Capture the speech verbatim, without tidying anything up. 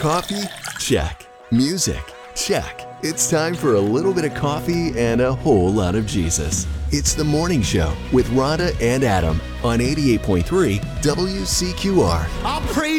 Coffee? Check. Music? Check. It's time for a little bit of coffee and a whole lot of Jesus. It's The Morning Show with Rhonda and Adam on eighty-eight point three W C Q R. I'll praise